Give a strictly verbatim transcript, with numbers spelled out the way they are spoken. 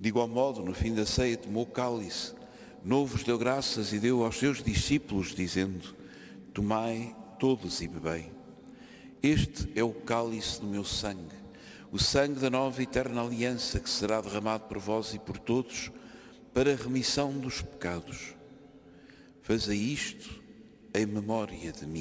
De igual modo, no fim da ceia, tomou o cálice, novo vos deu graças e deu aos seus discípulos, dizendo: tomai todos e bebei. Este é o cálice do meu sangue, o sangue da nova e eterna aliança, que será derramado por vós e por todos para a remissão dos pecados. Fazei isto em memória de mim.